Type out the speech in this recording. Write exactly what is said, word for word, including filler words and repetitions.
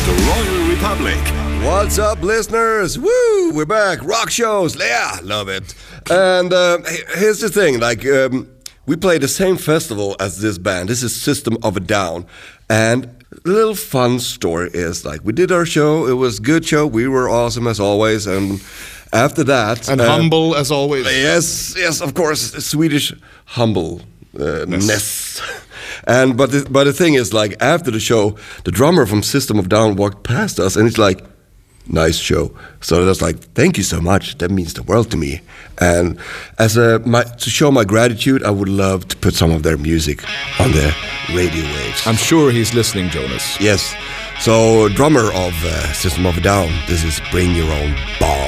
The Royal Republic. What's up, listeners? Woo! We're back. Rock shows. Yeah, love it. And uh, here's the thing. Like, um, we play the same festival as this band. This is System of a Down. And the little fun story is, like, we did our show. It was a good show. We were awesome as always. And after that... And uh, humble as always. Yes, yes, of course. Swedish humbleness. Uh, and but the, but the thing is, like, after the show, the drummer from System of Down walked past us, and he's like, nice show. So that's like, thank you so much. That means the world to me. And as a my, to show my gratitude, I would love to put some of their music on the radio waves. I'm sure he's listening, Jonas. Yes. So, drummer of uh, System of a Down, this is Bring Your Own Bomb.